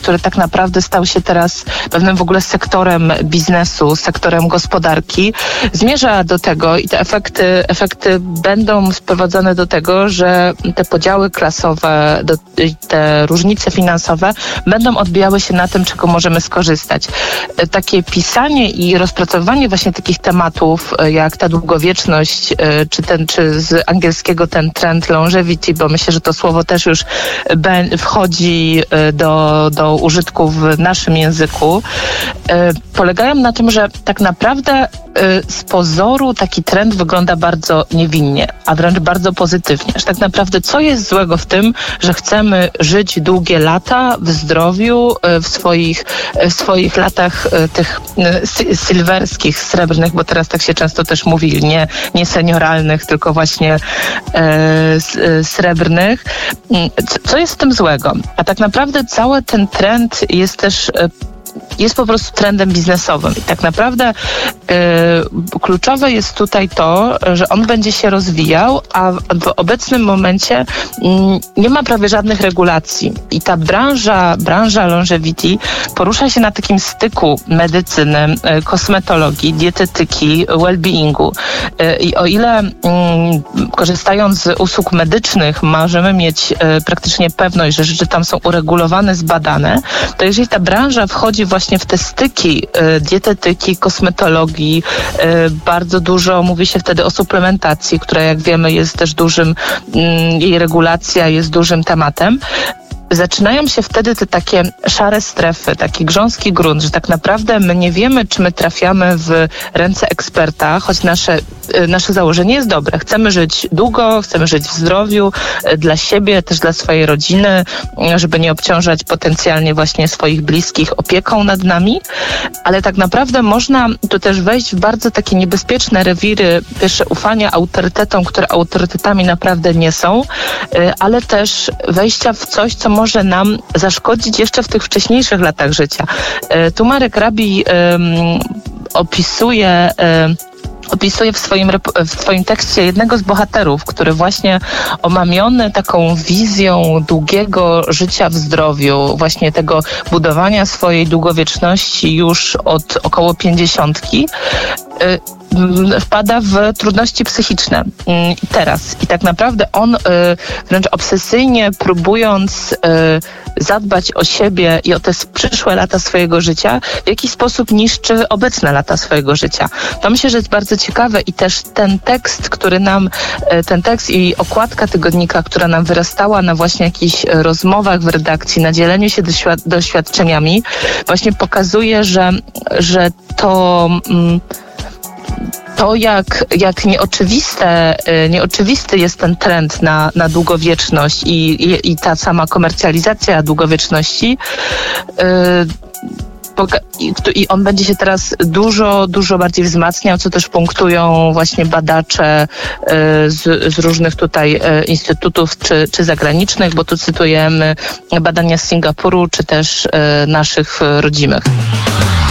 który tak naprawdę stał się teraz pewnym w ogóle sektorem biznesu, sektorem gospodarki, zmierza do tego i te efekty będą sprowadzone do tego, że te podziały klasowe, te różnice finansowe będą odbijały się na tym, czego możemy skorzystać. Takie pisanie i rozpracowywanie właśnie takich tematów, jak ta długowieczność, czy z angielskiego ten trend longevity, bo myślę, że to słowo też już wchodzi do użytku w naszym języku, polegają na tym, że tak naprawdę z pozoru taki trend wygląda bardzo niewinnie, a wręcz bardzo pozytywnie. Że tak naprawdę co jest złego w tym, że chcemy żyć długie lata w zdrowiu, w swoich latach tych silwerskich, srebrnych, bo teraz tak się często też mówi, nie senioralnych, tylko właśnie srebrnych. Co jest w tym złego? A tak naprawdę cały ten trend jest po prostu trendem biznesowym. I tak naprawdę kluczowe jest tutaj to, że on będzie się rozwijał, a w obecnym momencie nie ma prawie żadnych regulacji. I ta branża longevity porusza się na takim styku medycyny, kosmetologii, dietetyki, well-beingu. I o ile korzystając z usług medycznych możemy mieć praktycznie pewność, że rzeczy tam są uregulowane, zbadane, to jeżeli ta branża wchodzi właśnie w te styki dietetyki, kosmetologii, bardzo dużo mówi się wtedy o suplementacji, która jak wiemy jest też jej regulacja jest dużym tematem. Zaczynają się wtedy te takie szare strefy, taki grząski grunt, że tak naprawdę my nie wiemy, czy my trafiamy w ręce eksperta, choć nasze założenie jest dobre. Chcemy żyć długo, chcemy żyć w zdrowiu, dla siebie, też dla swojej rodziny, żeby nie obciążać potencjalnie właśnie swoich bliskich opieką nad nami, ale tak naprawdę można tu też wejść w bardzo takie niebezpieczne rewiry, pierwsze ufania autorytetom, które autorytetami naprawdę nie są, ale też wejścia w coś, co może nam zaszkodzić jeszcze w tych wcześniejszych latach życia. Tu Marek Rabi opisuje w swoim tekście jednego z bohaterów, który właśnie omamiony taką wizją długiego życia w zdrowiu, właśnie tego budowania swojej długowieczności już od około 50, wpada w trudności psychiczne teraz. I tak naprawdę on wręcz obsesyjnie próbując zadbać o siebie i o te przyszłe lata swojego życia, w jakiś sposób niszczy obecne lata swojego życia. To myślę, że jest bardzo ciekawe i też ten tekst i okładka tygodnika, która nam wyrastała na właśnie jakichś rozmowach w redakcji, na dzieleniu się doświadczeniami, właśnie pokazuje, że to jak nieoczywisty jest ten trend na długowieczność i ta sama komercjalizacja długowieczności, i on będzie się teraz dużo bardziej wzmacniał, co też punktują właśnie badacze z różnych tutaj instytutów czy zagranicznych, bo tu cytujemy badania z Singapuru, czy też naszych rodzimych.